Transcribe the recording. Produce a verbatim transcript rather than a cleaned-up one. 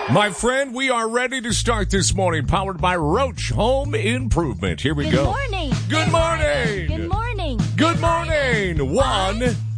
My friend, we are ready to start this morning, powered by Roach Home Improvement. Here we Good go. morning. Good morning. Good morning. Good morning. One,